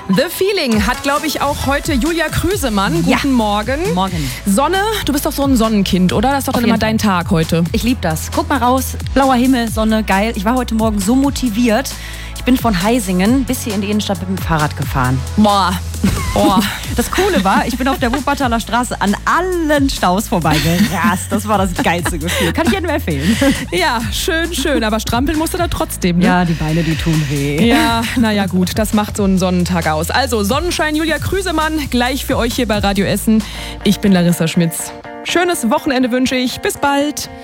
The Feeling hat, glaube ich, auch heute Julia Krüsemann. Guten Morgen. Morgen. Sonne, du bist doch so ein Sonnenkind, oder? Das ist doch dann immer dein Tag heute. Ich liebe das. Guck mal raus, blauer Himmel, Sonne, geil. Ich war heute Morgen so motiviert. Ich bin von Heisingen bis hier in die Innenstadt mit dem Fahrrad gefahren. Boah. Das Coole war, ich bin auf der Wuppertaler Straße an allen Staus vorbeigerast. Das war das geilste Gefühl. Kann ich jedem empfehlen. Ja, schön. Aber strampeln musst du da trotzdem, ne? Ja, die Beine, die tun weh. Ja, naja gut, das macht so einen Sonnentag aus. Also Sonnenschein, Julia Krüsemann, gleich für euch hier bei Radio Essen. Ich bin Larissa Schmitz. Schönes Wochenende wünsche ich. Bis bald.